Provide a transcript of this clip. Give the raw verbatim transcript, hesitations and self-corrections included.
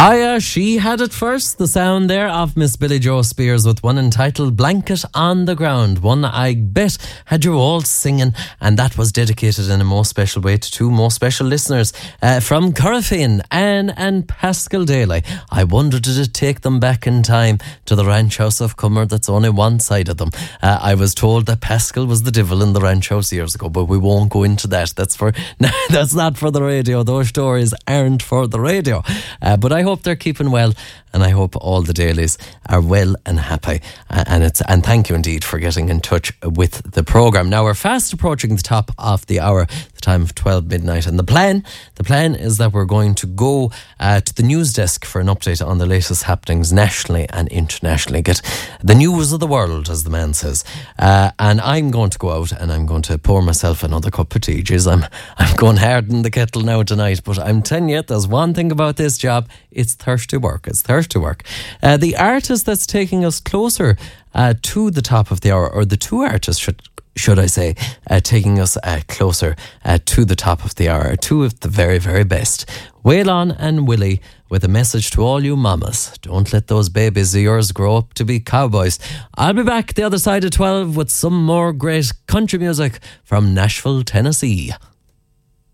Aya, she had it first. The sound there of Miss Billie Joe Spears with one entitled Blanket on the Ground. One I bet had you all singing, and that was dedicated in a most special way to two most special listeners uh, from Corofin, Anne and Pascal Daly. I wonder, did it take them back in time to the ranch house of Cummer that's only one side of them? Uh, I was told that Pascal was the devil in the ranch house years ago, but we won't go into that. That's for that's not for the radio. Those stories aren't for the radio. Uh, but I hope they're keeping well, and I hope all the Dailies are well and happy. Uh, and it's and thank you indeed for getting in touch with the programme. Now we're fast approaching the top of the hour, the time of twelve midnight, and the plan the plan is that we're going to go uh, to the news desk for an update on the latest happenings nationally and internationally. Get the news of the world, as the man says. Uh, and I'm going to go out and I'm going to pour myself another cup of tea. Jeez, I'm I'm going hard in the kettle now tonight, but I'm telling you, there's one thing about this job. It's thirsty work. It's thirsty work. Uh, the artist that's taking us closer uh, to the top of the hour, or the two artists, should should I say, uh, taking us uh, closer uh, to the top of the hour, two of the very, very best. Waylon and Willie with a message to all you mamas. Don't let those babies of yours grow up to be cowboys. I'll be back the other side of twelve with some more great country music from Nashville, Tennessee.